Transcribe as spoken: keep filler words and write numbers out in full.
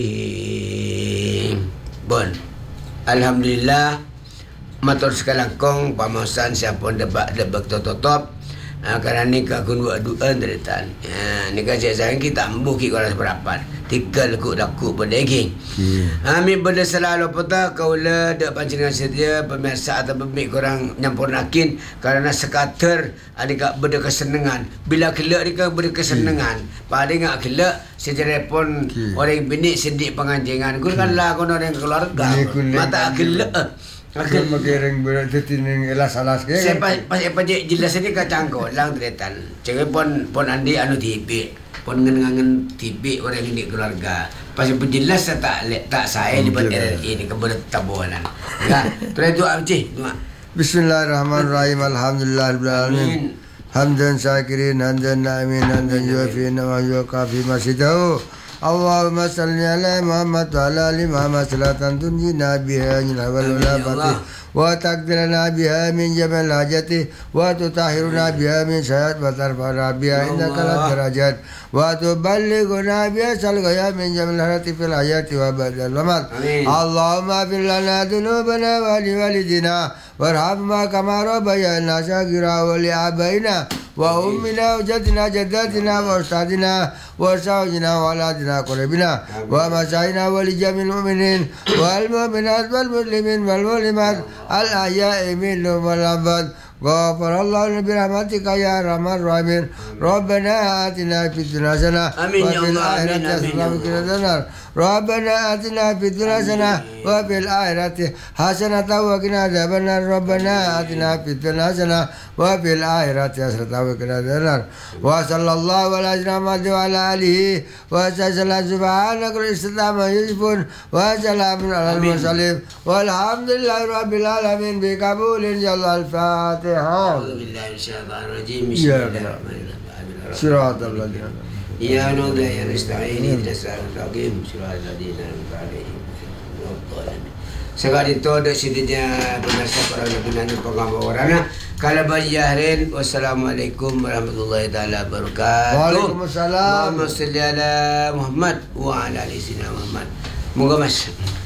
Bon, alhamdulillah matur sekalangkong pamasan siapa dapat dapat top-top. Ha, kerana ni aku dua dua deretan. Ha, ni kasi sayang kita ambuh ki orang seperapat. Tiga lekuk dakuk berdaging. Ha, mi benda selalu peta kaula dak pancingan sedia pemirsa atau pemik korang nyampurnakin kerana sekater adika benda kesenangan. Bila kelak ni kan benda kesenangan. Pada ngak kelak sejarepon orang bini sedik penganjingan. Gul kan lah kono orang keluarga. Mata kelak Akan magereng berat tining elas-alas ke. Saya pas pas apa je jelas ni kacang ko lang tretan. Cengke pon pon andi anu tipi. Pon ngangen tipi orang ini keluarga. Pas penjelas tak tak saya di R R I ni keberat tabuanan. Ya, terus doa cih, doa. Bismillahirrahmanirrahim. Alhamdulillahirabbil alamin. Hamdan syakirin, hamdan na'imin, hamdan yuafi wa yuqafi masidahu. Allahumma salli ala Muhammad wa ala ali Muhammad salatan tunjina biha min awal ulafati wa takdirana biha min jamal hajati wa tutahiruna biha min syayat wa tarfana biha innaka la darajat wa tuballighuna biha salgaya min jamal harati fil hayati wa ba'dal mamat. Allahumma fir lana dhunubana wa li walidina warhamna kama rabbayana saghira wa li abaina wa ummina wa jaddina jaddatina wa ustadina wa sawjina wa aladina qurabina wa masyayina wa li jamil mu'minin wal mu'minat wal muslimin wal muslimat al ahya'i minhum wal amwat ghafarallahu bi rahmatika ya arhamar rahimin. Rabbana atina fid dunya hasanah wa fil akhirati hasanah wa qina adzabannar. Rabbana atina fid dunya hasanah wa fil akhirati hasanah wa qina adzabannar. Rabbana atina fid dunya hasanah wa fil akhirati hasanah wa qina adzabannar. Wa sallallahu ala sayyidina Muhammad wa ala alihi wa sallam. Subhanaka istama yusifun wa salamun alal mursalin walhamdulillahi rabbil alamin bi qabulin ya Allah. Al-Fatihah. أعوذ بالله من الشيطان الرجيم بسم الله الرحمن الرحيم صراط الذين يا نور يا نستعين اهدنا الصراط المستقيم صراط الذين أنعمت عليهم غير المغضوب عليهم. Sekarang itu ada sidiknya pemirsa para nabi pengawaran. Kalau bajahrin wassalamualaikum warahmatullahi taala wabarakatuh. Waalaikumsalam. Allahumma shalli ala Muhammad wa ala ali sayyidina Muhammad. Moga mas.